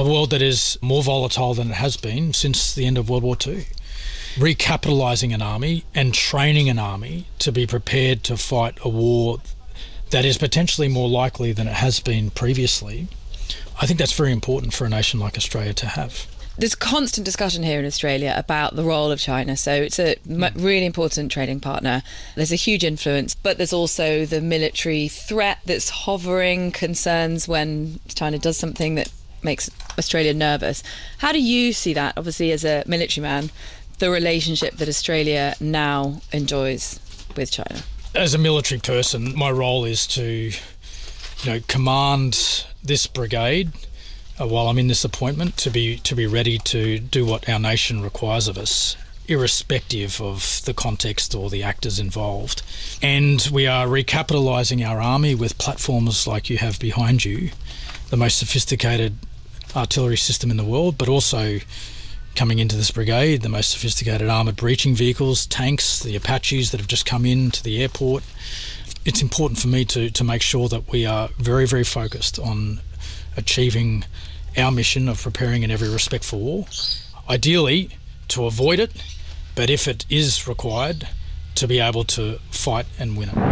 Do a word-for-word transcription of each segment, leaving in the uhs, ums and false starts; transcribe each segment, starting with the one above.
world that is more volatile than it has been since the end of World War Two. Recapitalising an army and training an army to be prepared to fight a war that is potentially more likely than it has been previously, I think that's very important for a nation like Australia to have. There's constant discussion here in Australia about the role of China. So it's a m- really important trading partner. There's a huge influence, but there's also the military threat that's hovering, concerns when China does something that makes Australia nervous. How do you see that, obviously, as a military man, the relationship that Australia now enjoys with China? As a military person, my role is to, you know, command this brigade Uh, while I'm in this appointment, to be to be ready to do what our nation requires of us, irrespective of the context or the actors involved. And we are recapitalising our army with platforms like you have behind you, the most sophisticated artillery system in the world, but also coming into this brigade, the most sophisticated armoured breaching vehicles, tanks, the Apaches that have just come in to the airport. It's important for me to, to make sure that we are very, very focused on achieving our mission of preparing in every respect for war, ideally to avoid it, but if it is required, to be able to fight and win it.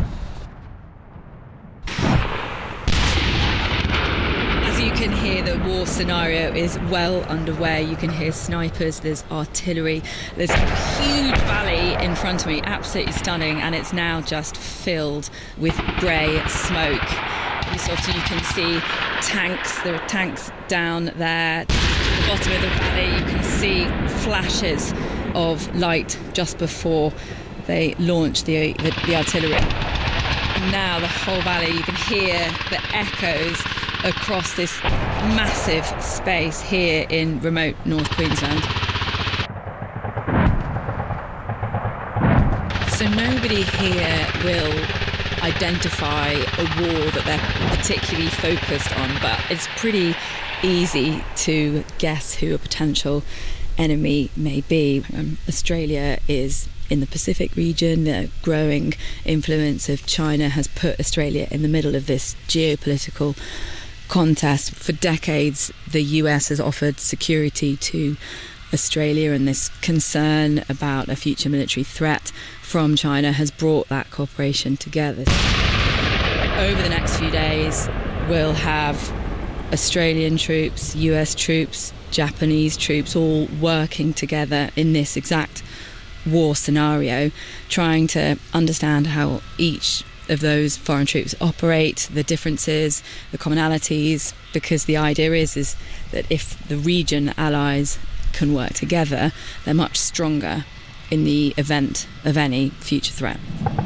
As you can hear, the war scenario is well underway. You can hear snipers, there's artillery, there's a huge valley in front of me, absolutely stunning, and it's now just filled with grey smoke. So you can see tanks, there are tanks down there. At the bottom of the valley, you can see flashes of light just before they launch the, the, the artillery. Now the whole valley, you can hear the echoes across this massive space here in remote North Queensland. So nobody here will identify a war that they're particularly focused on, but it's pretty easy to guess who a potential enemy may be. Um, Australia is in the Pacific region. The growing influence of China has put Australia in the middle of this geopolitical contest. For decades, the U S has offered security to Australia, and this concern about a future military threat from China has brought that cooperation together. Over the next few days, we'll have Australian troops, U S troops, Japanese troops all working together in this exact war scenario, trying to understand how each of those foreign troops operate, the differences, the commonalities, because the idea is, is that if the region allies can work together, they're much stronger in the event of any future threat.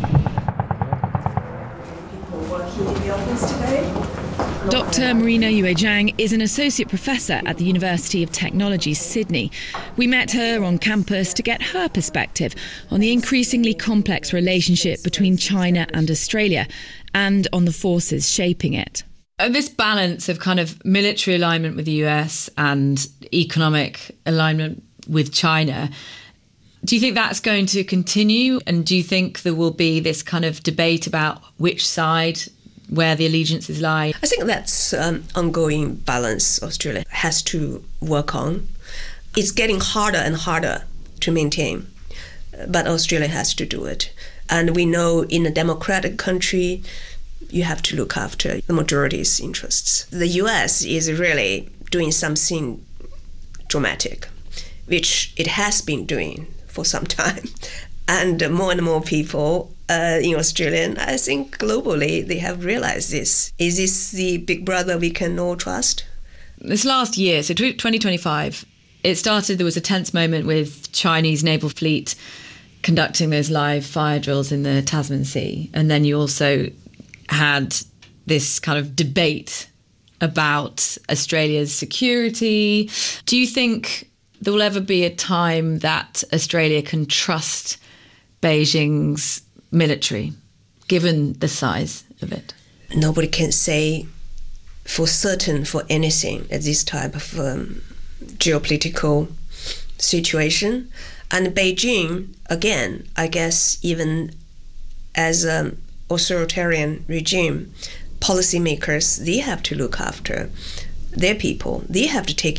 People working in the office today. Doctor Marina Yue Zhang is an associate professor at the University of Technology, Sydney. We met her on campus to get her perspective on the increasingly complex relationship between China and Australia and on the forces shaping it. This balance of kind of military alignment with the U S and economic alignment with China, do you think that's going to continue? And do you think there will be this kind of debate about which side, where the allegiances lie? I think that's an ongoing balance Australia has to work on. It's getting harder and harder to maintain, but Australia has to do it. And we know in a democratic country, you have to look after the majority's interests. The U S is really doing something dramatic, which it has been doing for some time. And more and more people uh, in Australia, and I think globally, they have realized this. Is this the big brother we can all trust? This last year, so twenty twenty-five, it started, there was a tense moment with Chinese naval fleet conducting those live fire drills in the Tasman Sea. And then you also had this kind of debate about Australia's security. Do you think there will ever be a time that Australia can trust Beijing's military, given the size of it? Nobody can say for certain for anything at this type of um, geopolitical situation. And Beijing, again, I guess even as an authoritarian regime, policymakers, they have to look after their people. They have to take